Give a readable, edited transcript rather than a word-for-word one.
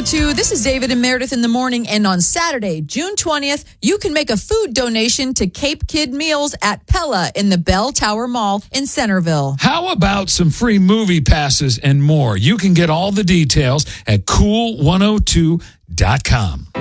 102. This is David and Meredith in the morning. And on Saturday, June 20th, you can make a food donation to Cape Kid Meals at Pella in the Bell Tower Mall in Centerville. How about some free movie passes and more? You can get all the details at cool102.com.